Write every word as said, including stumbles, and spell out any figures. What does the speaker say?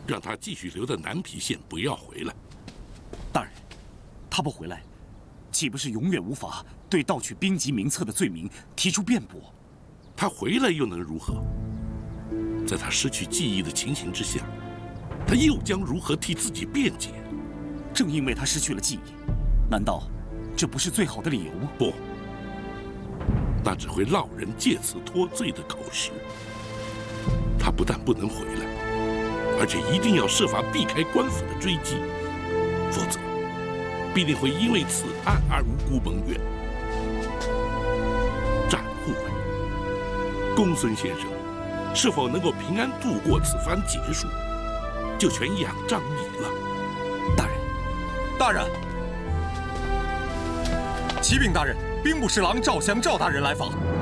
让他继续留在南皮县，不要回来。 大人，他不回来，岂不是永远无法对盗取兵籍名册的罪名提出辩驳？ 他回来又能如何？在他失去记忆的情形之下，他又将如何替自己辩解？ 正因为他失去了记忆，难道这不是最好的理由吗？ 不，那只会落人借此脱罪的口实。他不但不能回来，而且一定要设法避开官府的追击，否则必定会因为此案而无辜蒙冤。战护卫，公孙先生是否能够平安度过此番劫数，就全仰仗你了。 大人， 大人，启禀大人，兵部侍郎赵襄赵大人来访。